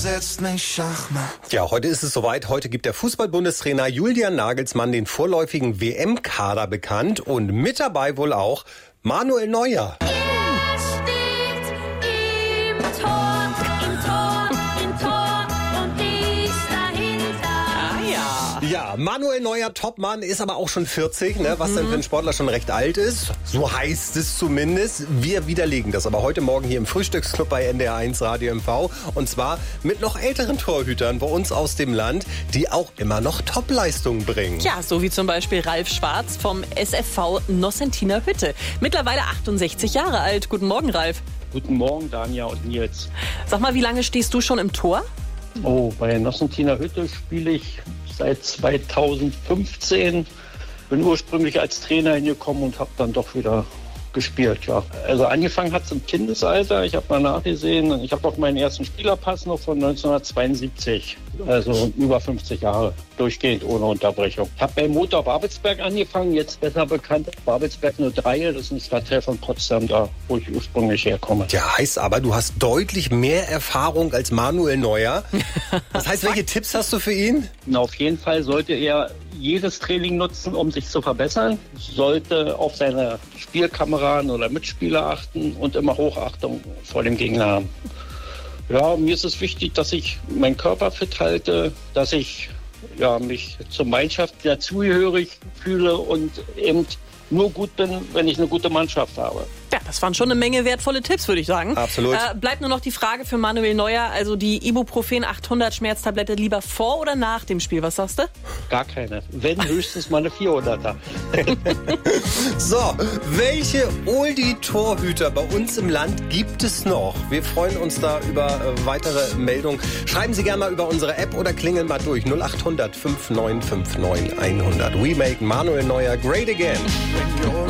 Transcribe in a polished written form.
setzt mich Schachmatt. Ja, heute ist es soweit. Heute gibt der Fußball-Bundestrainer Julian Nagelsmann den vorläufigen WM-Kader bekannt und mit dabei wohl auch Manuel Neuer. Ja, Manuel Neuer, Topmann, ist aber auch schon 40, ne, was dann für einen Sportler schon recht alt ist. So heißt es zumindest. Wir widerlegen das aber heute Morgen hier im Frühstücksclub bei NDR1 Radio MV. Und zwar mit noch älteren Torhütern bei uns aus dem Land, die auch immer noch Topleistungen bringen. Ja, so wie zum Beispiel Ralf Schwarz vom SFV Nossentiner Hütte. Mittlerweile 68 Jahre alt. Guten Morgen, Ralf. Guten Morgen, Danja und Nils. Sag mal, wie lange stehst du schon im Tor? Oh, bei Nossentiner Hütte spiele ich seit 2015. Bin ursprünglich als Trainer hingekommen und habe dann doch wieder gespielt, ja. Also angefangen hat es im Kindesalter. Ich habe mal nachgesehen. Ich habe auch meinen ersten Spielerpass noch von 1972. Also über 50 Jahre. Durchgehend ohne Unterbrechung. Ich habe bei Motor Babelsberg angefangen, jetzt besser bekannt Babelsberg 03. Das ist ein Stadtteil von Potsdam, da wo ich ursprünglich herkomme. Ja, heißt aber, du hast deutlich mehr Erfahrung als Manuel Neuer. Das heißt, welche Tipps hast du für ihn? Na, auf jeden Fall sollte er jedes Training nutzen, um sich zu verbessern. Sollte auf seine Spielkameraden oder Mitspieler achten und immer Hochachtung vor dem Gegner haben. Ja, mir ist es wichtig, dass ich meinen Körper fit halte, dass ich mich zur Mannschaft dazugehörig fühle und eben nur gut bin, wenn ich eine gute Mannschaft habe. Ja, das waren schon eine Menge wertvolle Tipps, würde ich sagen. Absolut. Bleibt nur noch die Frage für Manuel Neuer, also die Ibuprofen 800 Schmerztablette lieber vor oder nach dem Spiel, was sagst du? Gar keine. Wenn höchstens mal eine 400er. So, welche Oldie-Torhüter bei uns im Land gibt es noch? Wir freuen uns da über weitere Meldungen. Schreiben Sie gerne mal über unsere App oder klingeln mal durch. 0800 5959 100. We make Manuel Neuer great again.